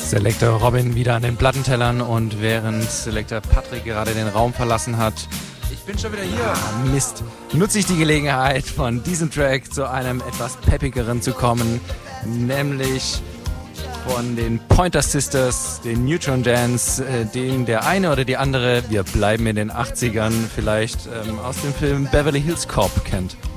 Selector Robin wieder an den Plattentellern und während Selector Patrick gerade den Raum verlassen hat, ich bin schon wieder hier. Mist, nutze ich die Gelegenheit, von diesem Track zu einem etwas peppigeren zu kommen, nämlich von den Pointer Sisters, den Neutron Dance, den der eine oder die andere, wir bleiben in den 80ern, vielleicht aus dem Film Beverly Hills Cop kennt.